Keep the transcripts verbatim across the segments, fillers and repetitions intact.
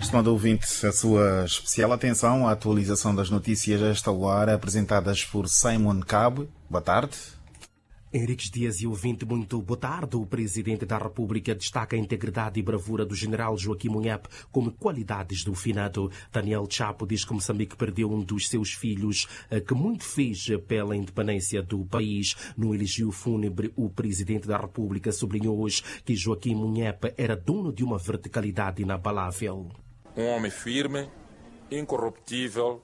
Estimado ouvinte, a sua especial atenção à atualização das notícias a esta hora, apresentadas por Simon Cabo. Boa tarde. Henriques Dias e ouvinte, muito boa tarde. O Presidente da República destaca a integridade e bravura do general Joaquim Munhep como qualidades do finado. Daniel Chapo diz que Moçambique perdeu um dos seus filhos, que muito fez pela independência do país. No elogio fúnebre, o Presidente da República sublinhou hoje que Joaquim Munhep era dono de uma verticalidade inabalável. Um homem firme, incorruptível,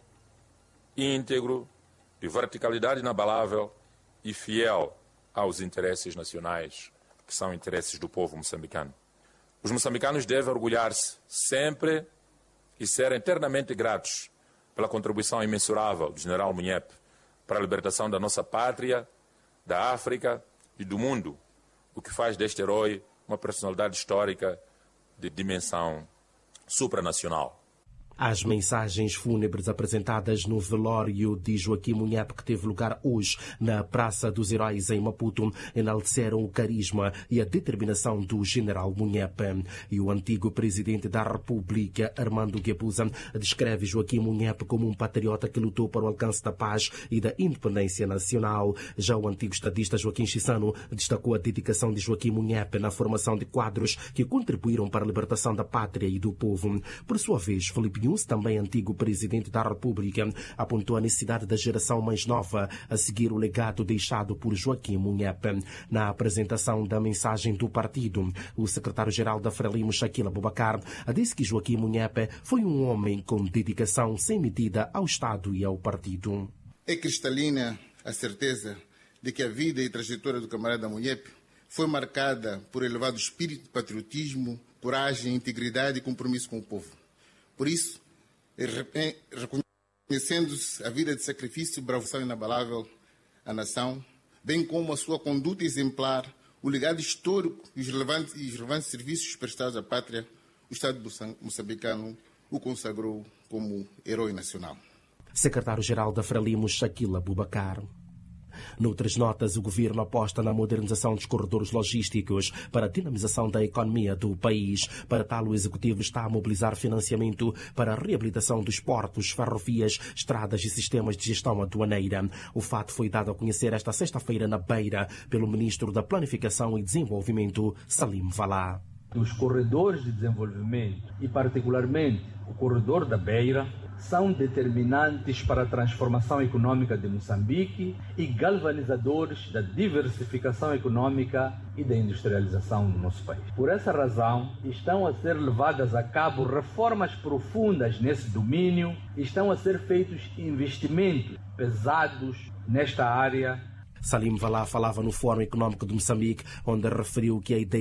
íntegro, de verticalidade inabalável e fiel aos interesses nacionais, que são interesses do povo moçambicano. Os moçambicanos devem orgulhar-se sempre e ser eternamente gratos pela contribuição imensurável do general Munhep para a libertação da nossa pátria, da África e do mundo, o que faz deste herói uma personalidade histórica de dimensão supranacional. As mensagens fúnebres apresentadas no velório de Joaquim Munhep, que teve lugar hoje na Praça dos Heróis em Maputo, enalteceram o carisma e a determinação do general Munhep. E o antigo presidente da República, Armando Guebuza, descreve Joaquim Munhep como um patriota que lutou para o alcance da paz e da independência nacional. Já o antigo estadista Joaquim Chissano destacou a dedicação de Joaquim Munhep na formação de quadros que contribuíram para a libertação da pátria e do povo. Por sua vez, Felipe Nunes, também antigo presidente da República, apontou a necessidade da geração mais nova a seguir o legado deixado por Joaquim Munhep. Na apresentação da mensagem do partido, o secretário-geral da Frelimo, Shaquille Abubakar, disse que Joaquim Munhep foi um homem com dedicação sem medida ao Estado e ao partido. É cristalina a certeza de que a vida e trajetória do camarada Munhep foi marcada por elevado espírito de patriotismo, coragem, integridade e compromisso com o povo. Por isso, reconhecendo-se a vida de sacrifício e bravura inabalável à nação, bem como a sua conduta exemplar, o legado histórico e os relevantes, e os relevantes serviços prestados à pátria, o Estado moçambicano o consagrou como herói nacional. Secretário-geral da Frelimo, Shaquille Abubakar. Noutras notas, o governo aposta na modernização dos corredores logísticos para a dinamização da economia do país. Para tal, o executivo está a mobilizar financiamento para a reabilitação dos portos, ferrovias, estradas e sistemas de gestão aduaneira. O fato foi dado a conhecer esta sexta-feira na Beira pelo ministro da Planificação e Desenvolvimento, Salim Valá. Os corredores de desenvolvimento, e particularmente o corredor da Beira, são determinantes para a transformação econômica de Moçambique e galvanizadores da diversificação econômica e da industrialização do nosso país. Por essa razão, estão a ser levadas a cabo reformas profundas nesse domínio, estão a ser feitos investimentos pesados nesta área. Salim Valá falava no Fórum Econômico de Moçambique, onde referiu que a ideia